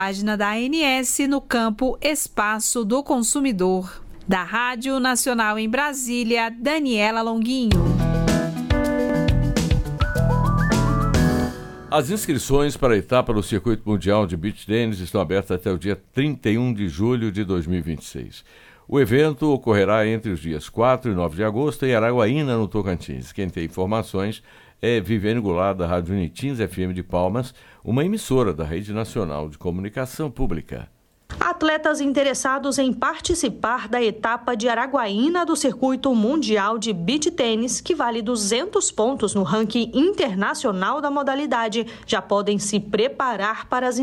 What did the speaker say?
Página da ANS no campo Espaço do Consumidor. Da Rádio Nacional em Brasília, Daniela Longuinho. As inscrições para a etapa do Circuito Mundial de Beach Tennis estão abertas até o dia 31 de julho de 2026. O evento ocorrerá entre os dias 4 e 9 de agosto em Araguaína, no Tocantins. Quem tem informações é Viviane Goulart, da Rádio Unitins FM de Palmas, uma emissora da Rede Nacional de Comunicação Pública. Atletas interessados em participar da etapa de Araguaína do Circuito Mundial de Beach Tênis, que vale 200 pontos no ranking internacional da modalidade, já podem se preparar para as